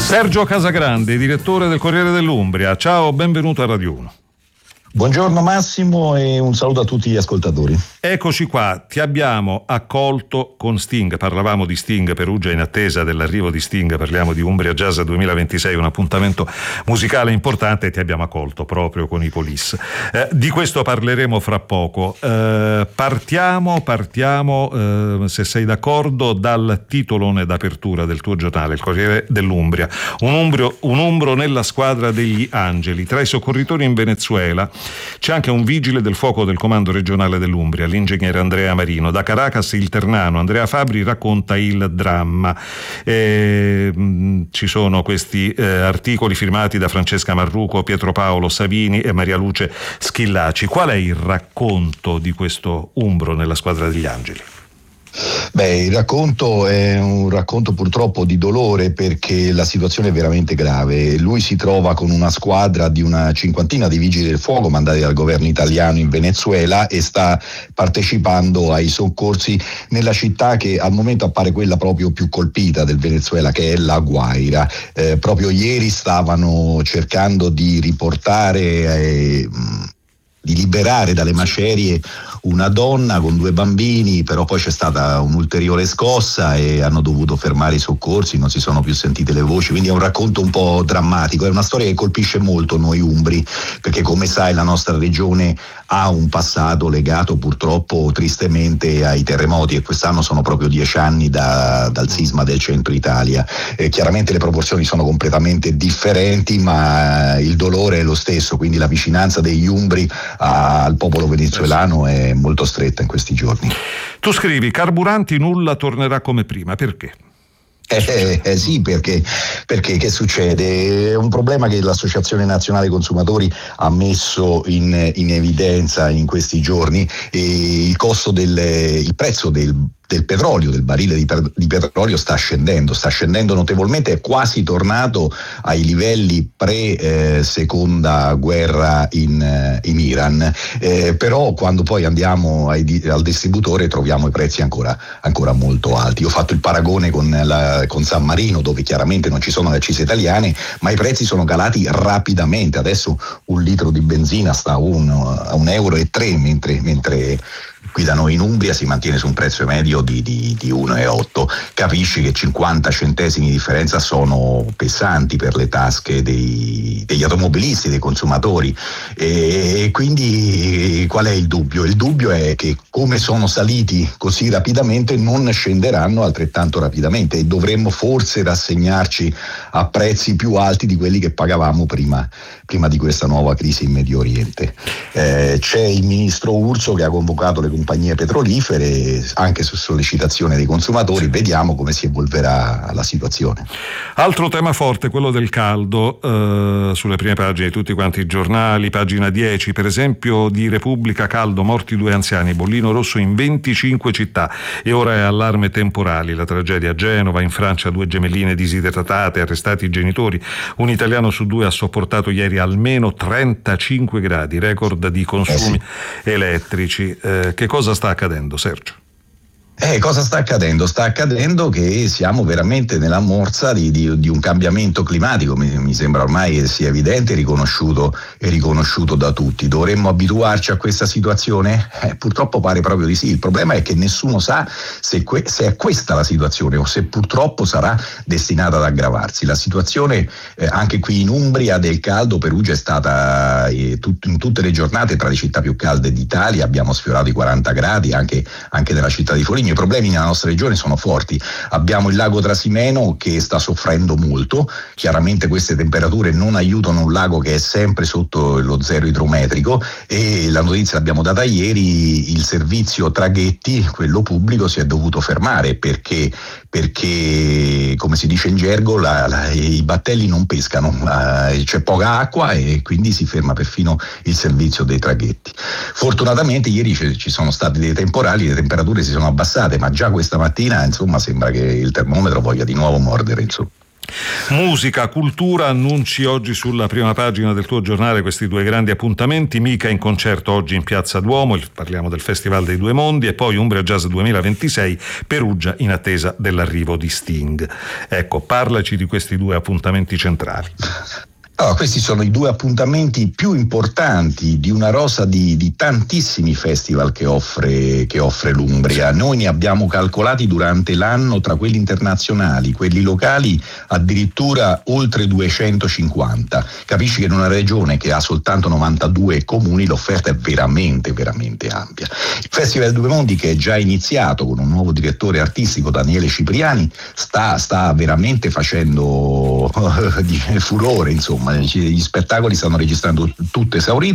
Sergio Casagrande, direttore del Corriere dell'Umbria. Ciao, benvenuto a Radio 1. Buongiorno Massimo e un saluto a tutti gli ascoltatori. Eccoci qua, ti abbiamo accolto con Sting, parlavamo di Sting, Perugia in attesa dell'arrivo di Sting, parliamo di Umbria Jazz 2026, un appuntamento musicale importante, e ti abbiamo accolto proprio con i Police. Di questo parleremo fra poco. Partiamo, se sei d'accordo, dal titolone d'apertura del tuo giornale, il Corriere dell'Umbria. Un umbro nella squadra degli Angeli. Tra i soccorritori in Venezuela c'è anche un vigile del fuoco del comando regionale dell'Umbria, l'ingegnere Andrea Marino. Da Caracas il ternano Andrea Fabri racconta il dramma. Ci sono questi articoli firmati da Francesca Marruco, Pietro Paolo Savini e Maria Luce Schillaci. Qual è il racconto di questo umbro nella squadra degli Angeli? Beh, il racconto è un racconto purtroppo di dolore, perché la situazione è veramente grave. Lui si trova con una squadra di una cinquantina di vigili del fuoco mandati dal governo italiano in Venezuela e sta partecipando ai soccorsi nella città che al momento appare quella proprio più colpita del Venezuela, che è La Guaira. Proprio ieri stavano cercando di riportare di liberare dalle macerie una donna con 2 bambini, però poi c'è stata un'ulteriore scossa e hanno dovuto fermare i soccorsi, non si sono più sentite le voci, quindi è un racconto un po' drammatico, è una storia che colpisce molto noi umbri, perché come sai la nostra regione ha un passato legato purtroppo tristemente ai terremoti, e quest'anno sono proprio 10 anni dal sisma del centro Italia. Chiaramente le proporzioni sono completamente differenti, ma il dolore è lo stesso, quindi la vicinanza degli umbri al popolo venezuelano è molto stretta in questi giorni. Tu scrivi: carburanti, nulla tornerà come prima. Perché? Sì, perché che succede? È un problema che l'Associazione Nazionale Consumatori ha messo in evidenza in questi giorni. Il prezzo del petrolio, del barile di petrolio sta scendendo notevolmente, è quasi tornato ai livelli seconda guerra in Iran, però quando poi andiamo al distributore troviamo i prezzi ancora molto alti. Io ho fatto il paragone con San Marino, dove chiaramente non ci sono le accise italiane, ma i prezzi sono calati rapidamente. Adesso un litro di benzina sta a 1,03 €, mentre qui da noi in Umbria si mantiene su un prezzo medio di 1,8. Capisci che 50 centesimi di differenza sono pesanti per le tasche degli automobilisti, dei consumatori, e quindi qual è il dubbio? Il dubbio è che, come sono saliti così rapidamente, non scenderanno altrettanto rapidamente, e dovremmo forse rassegnarci a prezzi più alti di quelli che pagavamo prima di questa nuova crisi in Medio Oriente. C'è il ministro Urso che ha convocato le compagnie petrolifere anche su sollecitazione dei consumatori. Vediamo come si evolverà la situazione. Altro tema forte, quello del caldo, sulle prime pagine di tutti quanti i giornali. Pagina 10 per esempio di Repubblica: caldo, morti 2 anziani, bollino rosso in 25 città, e ora è allarme temporali. La tragedia a Genova, in Francia 2 gemelline disidratate, arrestati i genitori, un italiano su 2 ha sopportato ieri almeno 35 gradi, record di consumi elettrici. Che cosa sta accadendo, Sergio? Cosa sta accadendo? Sta accadendo che siamo veramente nella morsa di un cambiamento climatico. Mi sembra ormai che sia evidente e riconosciuto da tutti. Dovremmo abituarci a questa situazione? Purtroppo pare proprio di sì. Il problema è che nessuno sa se è questa la situazione o se purtroppo sarà destinata ad aggravarsi. La situazione anche qui in Umbria del caldo, Perugia è stata in tutte le giornate tra le città più calde d'Italia, abbiamo sfiorato i 40 gradi anche nella città di Foligno. I problemi nella nostra regione sono forti. Abbiamo il lago Trasimeno che sta soffrendo molto. Chiaramente queste temperature non aiutano un lago che è sempre sotto lo zero idrometrico, e la notizia l'abbiamo data ieri: il servizio traghetti, quello pubblico, si è dovuto fermare perché come si dice in gergo i battelli non pescano, c'è poca acqua e quindi si ferma perfino il servizio dei traghetti. Fortunatamente ieri ci sono stati dei temporali, le temperature si sono abbassate, ma già questa mattina sembra che il termometro voglia di nuovo mordere. Musica, cultura, annunci oggi sulla prima pagina del tuo giornale questi due grandi appuntamenti. Mica in concerto oggi in Piazza Duomo, parliamo del Festival dei Due Mondi, e poi Umbria Jazz 2026, Perugia in attesa dell'arrivo di Sting. Ecco, parlaci di questi due appuntamenti centrali. Questi sono i due appuntamenti più importanti di una rosa di tantissimi festival che offre l'Umbria. Noi ne abbiamo calcolati durante l'anno, tra quelli internazionali, quelli locali, addirittura oltre 250. Capisci che in una regione che ha soltanto 92 comuni l'offerta è veramente, veramente ampia. Il Festival dei Due Mondi, che è già iniziato con un nuovo direttore artistico, Daniele Cipriani, sta veramente facendo furore, insomma. Gli spettacoli stanno registrando tutto esaurito.